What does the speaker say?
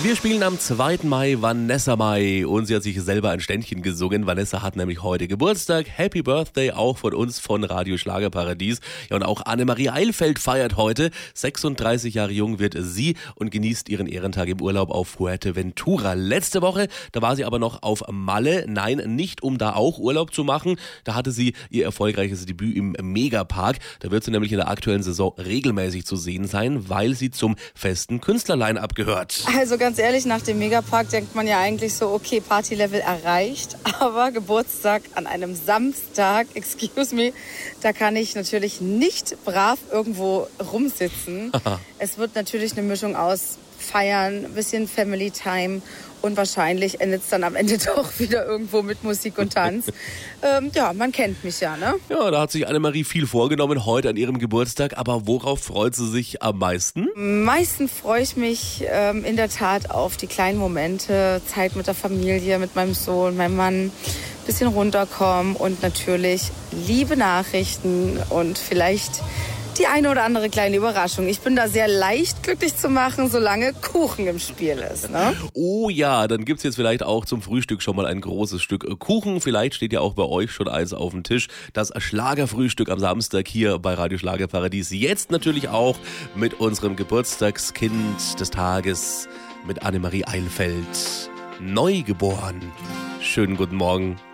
Wir spielen am 2. Mai Vanessa Mai und sie hat sich selber ein Ständchen gesungen. Vanessa hat nämlich heute Geburtstag. Happy Birthday auch von uns von Radio Schlagerparadies. Ja, und auch Annemarie Eilfeld feiert heute. 36 Jahre jung wird sie und genießt ihren Ehrentag im Urlaub auf Fuerteventura. Letzte Woche, da war sie aber noch auf Malle. Nein, nicht um da auch Urlaub zu machen. Da hatte sie ihr erfolgreiches Debüt im Megapark. Da wird sie nämlich in der aktuellen Saison regelmäßig zu sehen sein, weil sie zum festen Künstlerline-Up gehört. Also ganz ehrlich, nach dem Megapark denkt man ja eigentlich so, okay, Partylevel erreicht, aber Geburtstag an einem Samstag, excuse me, da kann ich natürlich nicht brav irgendwo rumsitzen. Es wird natürlich eine Mischung aus Feiern, ein bisschen Family Time und wahrscheinlich endet es dann am Ende doch wieder irgendwo mit Musik und Tanz. Ja, man kennt mich ja, ne? Ja, da hat sich Annemarie viel vorgenommen heute an ihrem Geburtstag, aber worauf freut sie sich am meisten? Am meisten freue ich mich in der Tat auf die kleinen Momente, Zeit mit der Familie, mit meinem Sohn, meinem Mann, bisschen runterkommen und natürlich liebe Nachrichten und vielleicht die eine oder andere kleine Überraschung. Ich bin da sehr leicht glücklich zu machen, solange Kuchen im Spiel ist. Ne? Oh ja, dann gibt's jetzt vielleicht auch zum Frühstück schon mal ein großes Stück Kuchen. Vielleicht steht ja auch bei euch schon eins auf dem Tisch. Das Schlagerfrühstück am Samstag hier bei Radio Schlagerparadies. Jetzt natürlich auch mit unserem Geburtstagskind des Tages, mit Annemarie Eilfeld. Neugeboren. Schönen guten Morgen.